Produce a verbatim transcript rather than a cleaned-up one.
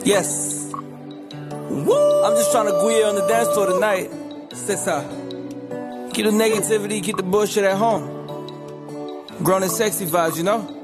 Yes. Woo! I'm just trying to go on the dance floor tonight. C'est ça. Keep the negativity, keep the bullshit at home. Grown and sexy vibes, you know?